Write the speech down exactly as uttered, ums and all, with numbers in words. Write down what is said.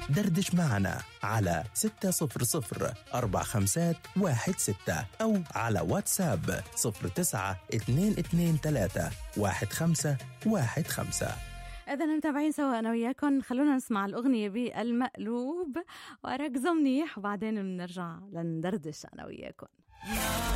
دردش معنا على ستة صفر صفر أربع خمسات واحد ستة أو على واتساب صفر تسعة اثنين اثنين ثلاثة واحد خمسة واحد خمسة. إذن متابعين سوا أنا وياكم، خلونا نسمع الأغنية بالمقلوب وركزوا منيح وبعدين بنرجع لندردش أنا وياكم.